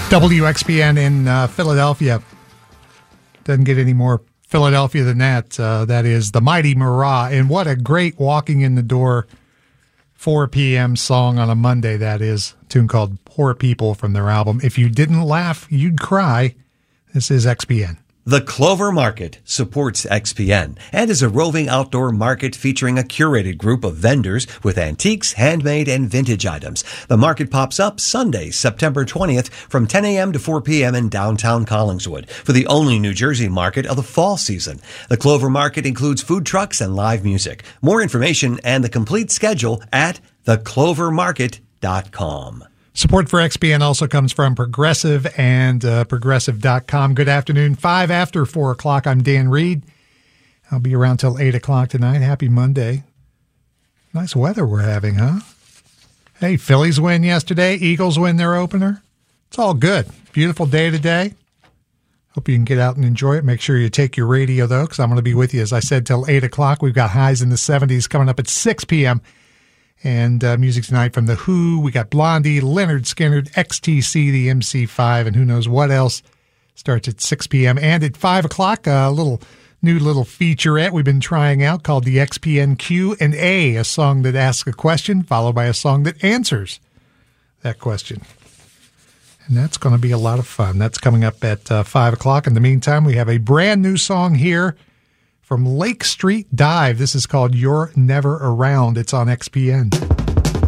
WXPN in Philadelphia. Doesn't get any more Philadelphia than that. That is the Mighty Marat. And what a great walking in the door 4 p.m. song on a Monday that is. A tune called Poor People from their album If You Didn't Laugh, You'd Cry. This is XPN. The Clover Market supports XPN and is a roving outdoor market featuring a curated group of vendors with antiques, handmade, and vintage items. The market pops up Sunday, September 20th from 10 a.m. to 4 p.m. in downtown Collingswood for the only New Jersey market of the fall season. The Clover Market includes food trucks and live music. More information and the complete schedule at theclovermarket.com. Support for XPN also comes from Progressive and Progressive.com. Good afternoon. 5 after 4 o'clock. I'm Dan Reed. I'll be around till 8 o'clock tonight. Happy Monday. Nice weather we're having, huh? Hey, Phillies win yesterday. Eagles win their opener. It's all good. Beautiful day today. Hope you can get out and enjoy it. Make sure you take your radio, though, because I'm going to be with you, as I said, till 8 o'clock. We've got highs in the 70s coming up at 6 p.m., and music tonight from The Who. We got Blondie, Leonard Skinner, XTC, the MC5, and who knows what else. Starts at 6 p.m. And at 5 o'clock, a new little featurette we've been trying out called the XPN Q&A, a song that asks a question followed by a song that answers that question. And that's going to be a lot of fun. That's coming up at 5 o'clock. In the meantime, we have a brand new song here from Lake Street Dive. This is called You're Never Around. It's on XPN.